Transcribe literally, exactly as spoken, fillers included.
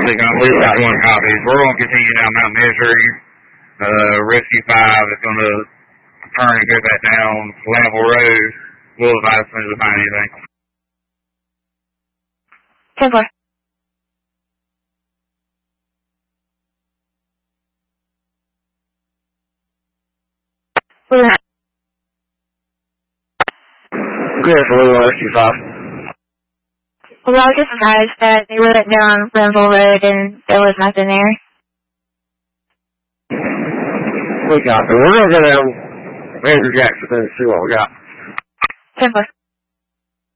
They're going to we've got one copy. We're going to continue down Mount Misery. Uh, Rescue five is going to turn and go back down Lamble Road. We'll advise as soon as we find anything. ten four. Good for Little Rescue five. Well, I was just advised that they went down Lamble Road and there was nothing there. We got it. We're going to go down Andrew Jackson and see what we got. ten four.